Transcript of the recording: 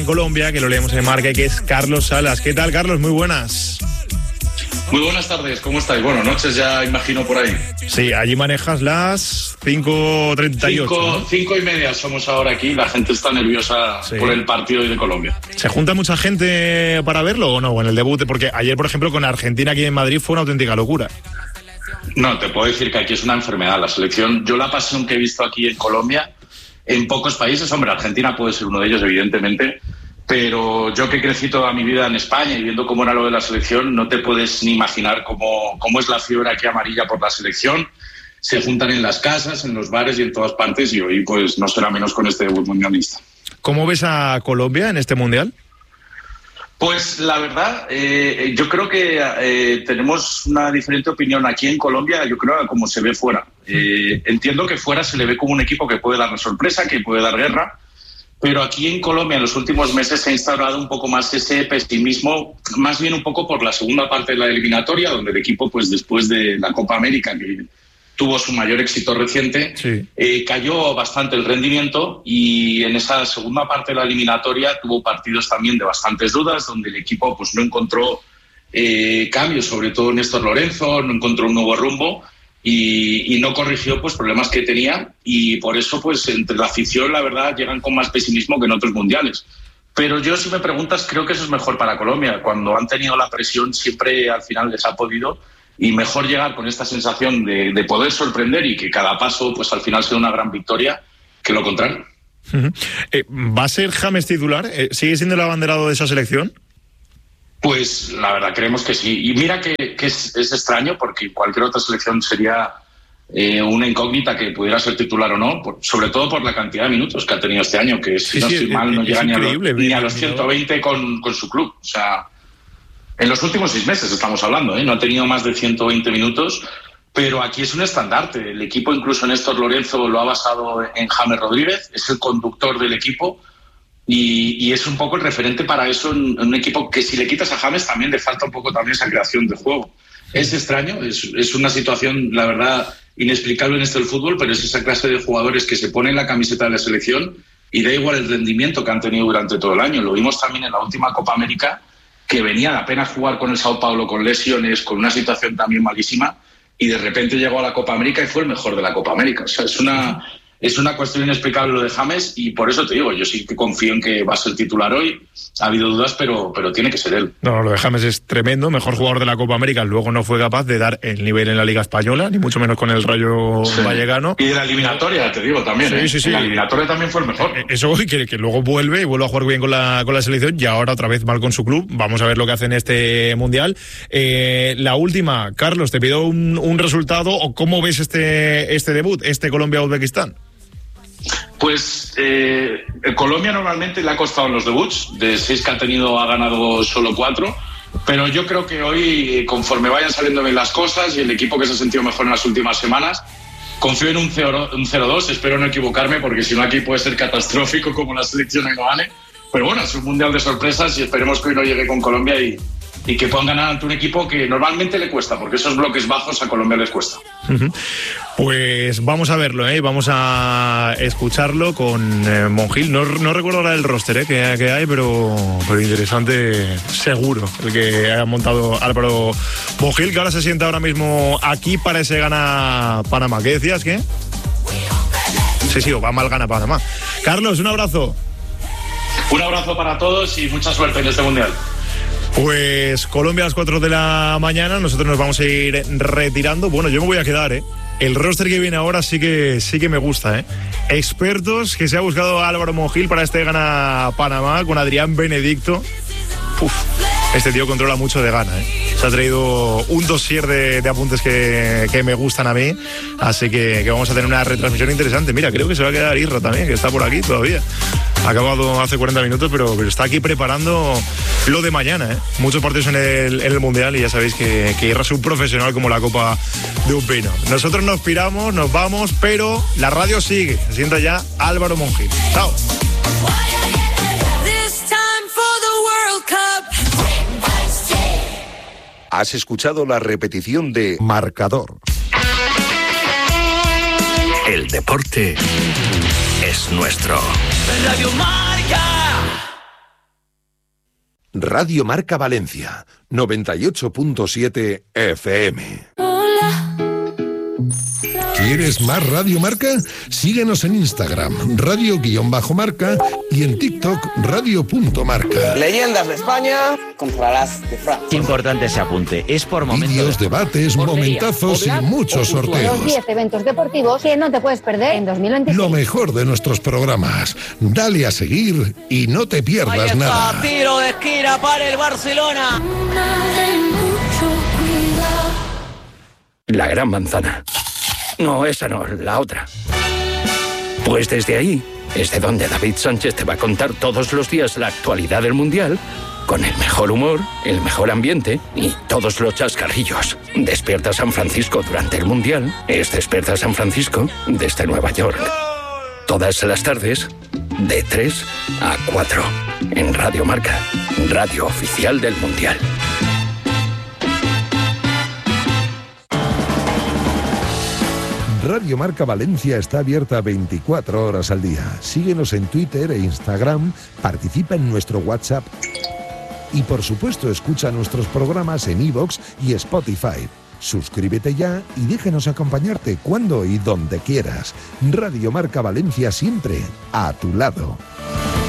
en Colombia, que lo leemos en Marca, y que es Carlos Salas. ¿Qué tal, Carlos? Muy buenas. Muy buenas tardes, ¿cómo estáis? Bueno, noches ya imagino por ahí. Sí, allí manejas las 5:38. 5:30 somos ahora aquí, la gente está nerviosa por el partido hoy de Colombia. ¿Se junta mucha gente para verlo o no? En el debut, porque ayer, por ejemplo, con Argentina aquí en Madrid fue una auténtica locura. No, te puedo decir que aquí es una enfermedad. La selección, yo la pasión que he visto aquí en Colombia, en pocos países, hombre, Argentina puede ser uno de ellos, evidentemente, pero yo que crecí toda mi vida en España y viendo cómo era lo de la selección, no te puedes ni imaginar cómo es la fiebre aquí amarilla por la selección. Se juntan en las casas, en los bares y en todas partes, y hoy pues no será menos con este debut mundialista. ¿Cómo ves a Colombia en este mundial? Pues la verdad, yo creo que tenemos una diferente opinión aquí en Colombia, yo creo, como se ve fuera. Entiendo que fuera se le ve como un equipo que puede dar una sorpresa, que puede dar guerra, pero aquí en Colombia en los últimos meses se ha instaurado un poco más ese pesimismo, más bien un poco por la segunda parte de la eliminatoria, donde el equipo, pues después de la Copa América, que tuvo su mayor éxito reciente, cayó bastante el rendimiento, y en esa segunda parte de la eliminatoria tuvo partidos también de bastantes dudas, donde el equipo pues no encontró cambios, sobre todo Néstor Lorenzo, no encontró un nuevo rumbo y no corrigió pues problemas que tenía, y por eso pues entre la afición la verdad llegan con más pesimismo que en otros mundiales. Pero yo, si me preguntas, creo que eso es mejor para Colombia. Cuando han tenido la presión siempre al final les ha podido, y mejor llegar con esta sensación de poder sorprender y que cada paso pues al final sea una gran victoria que lo contrario. ¿Va a ser James titular? ¿Sigue siendo el abanderado de esa selección? Pues la verdad creemos que sí. Y mira que es extraño, porque cualquier otra selección sería una incógnita que pudiera ser titular o no, sobre todo por la cantidad de minutos que ha tenido este año, que si no estoy mal no llega ni a los 120 con su club. O sea, en los últimos 6 meses estamos hablando, no ha tenido más de 120 minutos, pero aquí es un estandarte. El equipo, incluso Néstor Lorenzo lo ha basado en James Rodríguez, es el conductor del equipo, y es un poco el referente para eso en un equipo que, si le quitas a James, también le falta un poco también esa creación de juego. Es extraño, es una situación, la verdad, inexplicable en esto del fútbol, pero es esa clase de jugadores que se ponen la camiseta de la selección y da igual el rendimiento que han tenido durante todo el año. Lo vimos también en la última Copa América, que venía de apenas jugar con el Sao Paulo, con lesiones, con una situación también malísima, y de repente llegó a la Copa América y fue el mejor de la Copa América. O sea, es una cuestión inexplicable lo de James, y por eso te digo, yo sí que confío en que va a ser titular hoy. Ha habido dudas, pero tiene que ser él. No, lo de James es tremendo, mejor jugador de la Copa América. Luego no fue capaz de dar el nivel en la Liga Española, ni mucho menos con el Rayo Vallecano. Y de la eliminatoria, te digo, también. Sí. En la eliminatoria también fue el mejor. Eso, que luego vuelve a jugar bien con la selección, y ahora otra vez mal con su club. Vamos a ver lo que hace en este Mundial. La última, Carlos, te pido un resultado, o cómo ves este debut, este Colombia-Uzbekistán. Pues Colombia normalmente le ha costado en los debuts. De 6 que ha tenido, ha ganado solo 4. Pero yo creo que hoy, conforme vayan saliendo bien las cosas y el equipo que se ha sentido mejor en las últimas semanas, confío en un 0-2. Espero no equivocarme, porque si no aquí puede ser catastrófico como la selección y no gane. Pero bueno, es un mundial de sorpresas, y esperemos que hoy no llegue con Colombia y que puedan ganar ante un equipo que normalmente le cuesta, porque esos bloques bajos a Colombia les cuesta. Pues vamos a verlo, vamos a escucharlo con Monjil. No recuerdo ahora el roster que hay, pero interesante seguro el que ha montado Álvaro Monjil, que ahora se sienta ahora mismo aquí para ese gana Panamá. ¿Qué decías, qué? Sí, Obama gana Panamá. Carlos, un abrazo. Un abrazo para todos y mucha suerte en este mundial. Pues Colombia a las 4 de la mañana, nosotros nos vamos a ir retirando. Bueno, yo me voy a quedar, El roster que viene ahora sí que me gusta, Expertos que se ha buscado Álvaro Monjil para este Gana Panamá, con Adrián Benedicto. Este tío controla mucho de Gana, Se ha traído un dossier de apuntes que me gustan a mí. Así que vamos a tener una retransmisión interesante. Mira, creo que se va a quedar Isra también, que está por aquí todavía. Ha acabado hace 40 minutos, pero está aquí preparando lo de mañana, Muchos partidos en el Mundial, y ya sabéis que Isra es un profesional como la copa de un pino. Nosotros nos piramos, nos vamos, pero la radio sigue. Se sienta ya Álvaro Monjil. ¡Chao! Has escuchado la repetición de Marcador. El deporte es nuestro. Radio Marca. Radio Marca Valencia, 98.7 FM. ¿Quieres más Radio Marca? Síguenos en Instagram, radio_marca, y en TikTok, radio.marca. Leyendas de España contra las de Francia. Qué importante ese apunte. Es por momentos. Vídeos, debates, momentazos y muchos sorteos. Los 10 eventos deportivos que no te puedes perder en 2026. Lo mejor de nuestros programas. Dale a seguir y no te pierdas nada. Tiro de esquina para el Barcelona. La Gran Manzana. No, esa no, la otra. Pues desde ahí es de donde David Sánchez te va a contar todos los días la actualidad del Mundial, con el mejor humor, el mejor ambiente y todos los chascarrillos. Despierta San Francisco durante el Mundial es Despierta San Francisco desde Nueva York. Todas las tardes, de 3 a 4, en Radio Marca, radio oficial del Mundial. Radio Marca Valencia está abierta 24 horas al día. Síguenos en Twitter e Instagram, participa en nuestro WhatsApp y, por supuesto, escucha nuestros programas en iVoox y Spotify. Suscríbete ya y déjanos acompañarte cuando y donde quieras. Radio Marca Valencia, siempre a tu lado.